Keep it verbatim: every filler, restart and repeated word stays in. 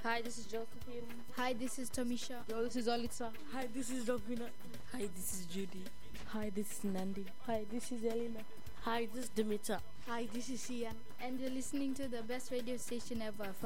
Hi, this is Josephine. Hi, this is Tomisha. Yo, this is Alitza. Hi, this is Davina. Hi, this is Judy. Hi, this is Nandi. Hi, this is Elena. Hi, this is Dimitra. Hi, this is Ian. And you're listening to the best radio station ever.